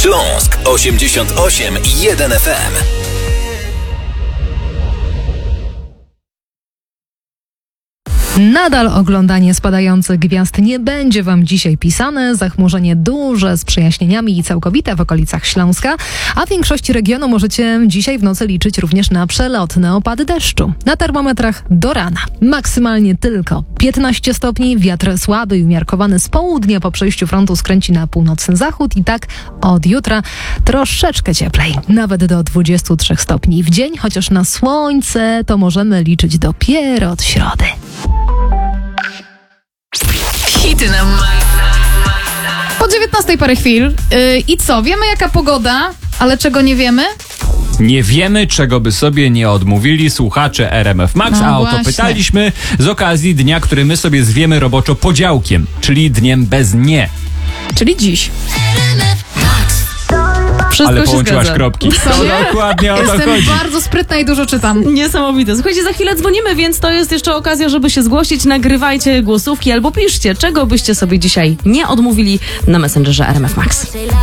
Śląsk 88,1 FM. Nadal oglądanie spadających gwiazd nie będzie wam dzisiaj pisane. Zachmurzenie duże z przejaśnieniami i całkowite w okolicach Śląska, a w większości regionu możecie dzisiaj w nocy liczyć również na przelotne opady deszczu. Na termometrach do rana. Maksymalnie tylko 15 stopni, wiatr słaby i umiarkowany z południa po przejściu frontu skręci na północny zachód i tak od jutra troszeczkę cieplej. Nawet do 23 stopni w dzień, chociaż na słońce to możemy liczyć dopiero od środy. Hity na po 19 parę chwil. I co? Wiemy jaka pogoda, ale czego nie wiemy? Nie wiemy, czego by sobie nie odmówili słuchacze RMF Max, No a o to właśnie. pytaliśmy z okazji dnia, który my sobie zwiemy roboczo podziałkiem, czyli dniem bez nie. Czyli dziś. Wszystko Ale się połączyłaś zgadza. kropki. Co, nie? Dokładnie o to Jestem chodzi. bardzo sprytna i dużo czytam. Niesamowite. Słuchajcie, za chwilę dzwonimy, więc to jest jeszcze okazja, żeby się zgłosić. Nagrywajcie głosówki albo piszcie, czego byście sobie dzisiaj nie odmówili na Messengerze RMF Max.